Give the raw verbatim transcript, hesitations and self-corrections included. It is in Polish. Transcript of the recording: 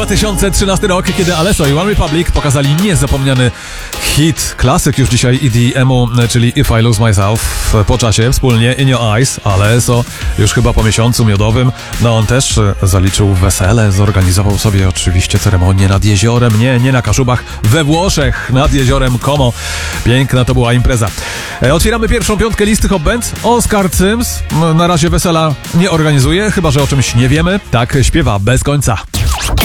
dwa tysiące trzynasty rok, kiedy Alesso i One Republic pokazali niezapomniany hit, klasyk już dzisiaj E D M-u, czyli If I Lose Myself, po czasie wspólnie In Your Eyes. Alesso już chyba po miesiącu miodowym, no on też zaliczył wesele, zorganizował sobie oczywiście ceremonię nad jeziorem, nie, nie na Kaszubach, we Włoszech, nad jeziorem Como. Piękna to była impreza. E, otwieramy pierwszą piątkę listy Hot Band. Oskar Sims na razie wesela nie organizuje, chyba że o czymś nie wiemy. Tak śpiewa bez końca.